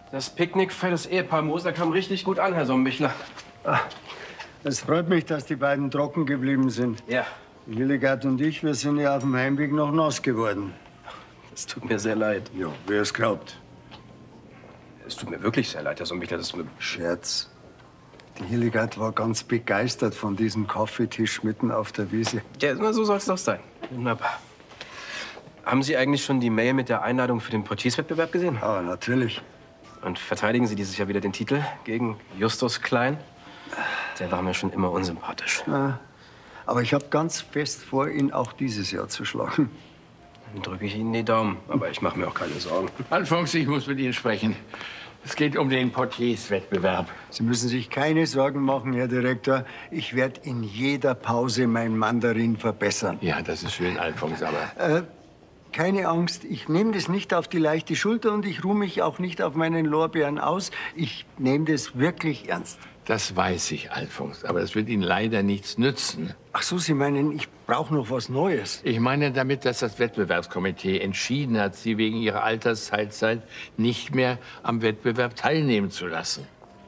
Das Picknick für das Ehepaar Moser kam richtig gut an, Herr Sombichler. Es freut mich, dass die beiden trocken geblieben sind. Ja. Hildegard und ich, wir sind ja auf dem Heimweg noch nass geworden. Es tut mir sehr leid. Ja, wer es glaubt. Es tut mir wirklich sehr leid, Herr Sombichler. Scherz. Die Hildegard war ganz begeistert von diesem Kaffeetisch mitten auf der Wiese. Ja, na, so soll es doch sein. Wunderbar. Haben Sie eigentlich schon die Mail mit der Einladung für den Portierswettbewerb gesehen? Ah, natürlich. Und verteidigen Sie dieses Jahr wieder den Titel gegen Justus Klein? Der war mir schon immer unsympathisch. Ja, aber ich habe ganz fest vor, ihn auch dieses Jahr zu schlagen. Dann drücke ich Ihnen die Daumen. Aber ich mache mir auch keine Sorgen. Alfons, ich muss mit Ihnen sprechen. Es geht um den Portierswettbewerb. Sie müssen sich keine Sorgen machen, Herr Direktor. Ich werde in jeder Pause mein Mandarin verbessern. Ja, das ist schön, Alfons, aber... Keine Angst, ich nehme das nicht auf die leichte Schulter und ich ruhe mich auch nicht auf meinen Lorbeeren aus. Ich nehme das wirklich ernst. Das weiß ich, Alfons, aber das wird Ihnen leider nichts nützen. Ach so, Sie meinen, ich brauche noch was Neues? Ich meine damit, dass das Wettbewerbskomitee entschieden hat, Sie wegen Ihrer Altersteilzeit nicht mehr am Wettbewerb teilnehmen zu lassen.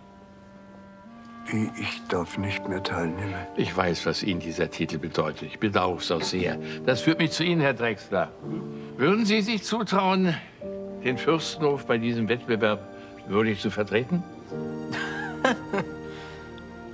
Ich darf nicht mehr teilnehmen. Ich weiß, was Ihnen dieser Titel bedeutet. Ich bedauere es auch sehr. Das führt mich zu Ihnen, Herr Drechsler. Würden Sie sich zutrauen, den Fürstenhof bei diesem Wettbewerb würdig zu vertreten?